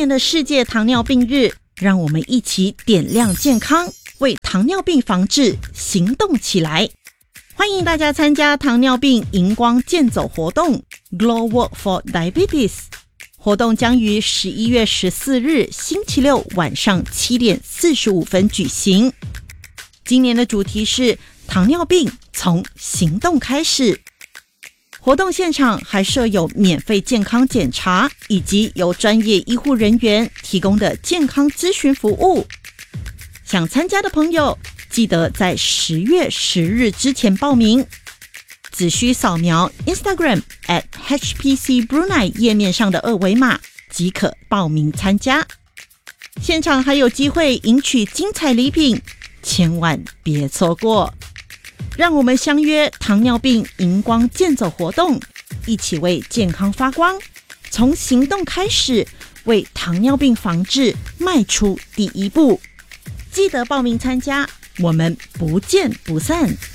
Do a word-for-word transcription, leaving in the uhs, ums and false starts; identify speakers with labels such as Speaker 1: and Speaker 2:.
Speaker 1: 年的世界糖尿病日，让我们一起点亮健康，为糖尿病防治行动起来。欢迎大家参加糖尿病荧光健走活动 Glow Walk for Diabetes， 活动将于十一月十四日星期六晚上七点四十五分举行。今年的主题是糖尿病从行动开始。活动现场还设有免费健康检查，以及由专业医护人员提供的健康咨询服务。想参加的朋友，记得在十月十日之前报名，只需扫描 Instagram at H P C Brunei 页面上的二维码即可报名参加。现场还有机会赢取精彩礼品，千万别错过。让我们相约糖尿病荧光健走活动，一起为健康发光，从行动开始，为糖尿病防治迈出第一步。记得报名参加，我们不见不散。